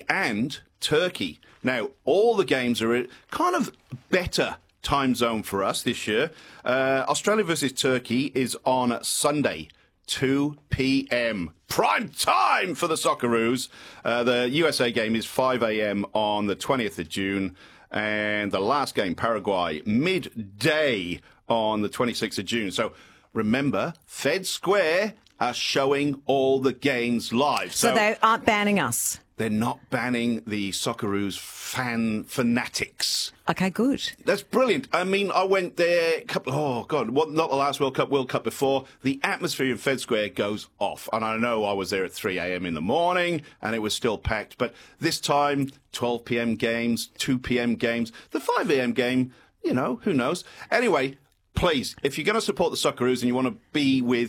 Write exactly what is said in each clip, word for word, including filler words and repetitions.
and Turkey. Now, all the games are in kind of better time zone for us this year. Uh, Australia versus Turkey is on Sunday, two p.m. Prime time for the Socceroos. Uh, the U S A game is five a.m. on the twentieth of June. And the last game, Paraguay, midday on the twenty-sixth of June. So remember, Fed Square are showing all the games live. So, so they aren't banning us? They're not banning the Socceroos fan fanatics. Okay, good. That's brilliant. I mean, I went there, a couple, oh, God, what, not the last World Cup, World Cup before. The atmosphere in Fed Square goes off. And I know I was there at three a.m. in the morning and it was still packed. But this time, twelve p.m. games, two p.m. games, the five a.m. game, you know, who knows? Anyway, please, if you're going to support the Socceroos and you want to be with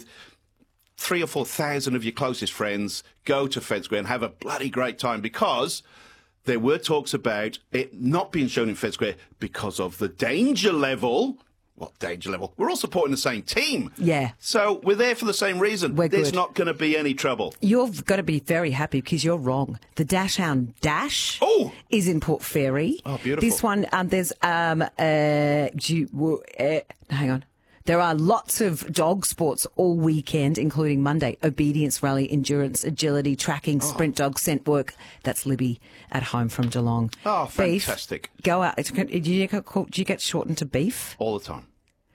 three or four thousand of your closest friends, go to Fed Square and have a bloody great time, because there were talks about it not being shown in Fed Square because of the danger level. What danger level? We're all supporting the same team. Yeah. So we're there for the same reason. We're There's good. not going to be any trouble. You've got to be very happy because you're wrong. The Dashhound Dash oh. is in Port Fairy. Oh, beautiful. This one, um, there's, um, uh, do you, uh, hang on. There are lots of dog sports all weekend, including Monday. Obedience rally, endurance, agility, tracking, oh. sprint dog, scent work. That's Libby at home from Geelong. Oh, fantastic. Beef, go out. Do you, get, do you get shortened to beef? All the time.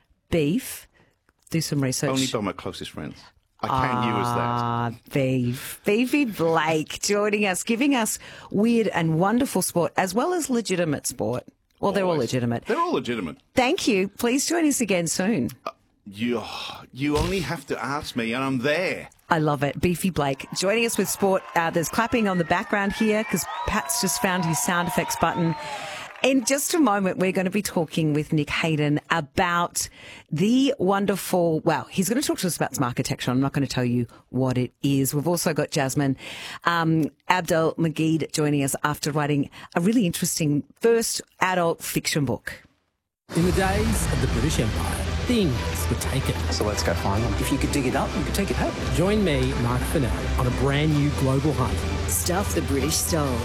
Beef. Do some research. Only by my closest friends. I can't ah, use that. Ah, Beef. Beefy Blake joining us, giving us weird and wonderful sport as well as legitimate sport. Well, they're all legitimate. They're all legitimate. Thank you. Please join us again soon. Uh, you, you only have to ask me, and I'm there. I love it. Beefy Blake joining us with sport. Uh, there's clapping on the background here because Pat's just found his sound effects button. In just a moment, we're going to be talking with Nick Hayden about the wonderful, well, he's going to talk to us about some architecture. I'm not going to tell you what it is. We've also got Jasmine um, Abdel Magid joining us after writing a really interesting first adult fiction book. In the days of the British Empire, things were taken. So let's go find them. If you could dig it up, you could take it home. Join me, Mark Fennell, on a brand new global hunt. Stuff the British stole.